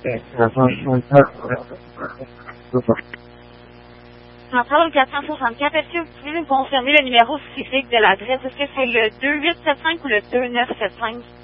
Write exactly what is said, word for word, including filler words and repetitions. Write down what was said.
Centrale quatre cent soixante-quatre, est-ce que vous pouvez me confirmer le numéro spécifique de l'adresse? Est-ce que c'est le deux huit sept cinq ou le deux neuf sept cinq?